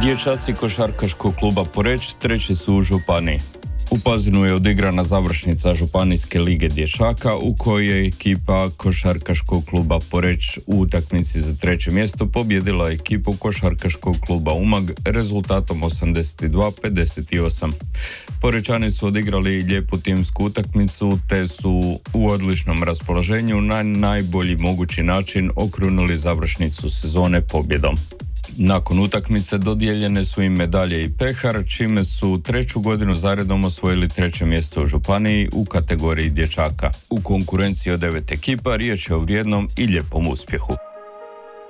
Dječaci košarkaškog kluba Poreč treći su u županiji. U Pazinu je odigrana završnica Županijske lige dječaka u kojoj je ekipa košarkaškog kluba Poreč u utakmici za treće mjesto pobijedila ekipu košarkaškog kluba Umag rezultatom 82-58. Porečani su odigrali lijepu timsku utakmicu te su u odličnom raspoloženju na najbolji mogući način okrunili završnicu sezone pobjedom. Nakon utakmice dodijeljene su im medalje i pehar, čime su treću godinu zaredom osvojili treće mjesto u županiji u kategoriji dječaka. U konkurenciji od 9 ekipa riječ je o vrijednom i lijepom uspjehu.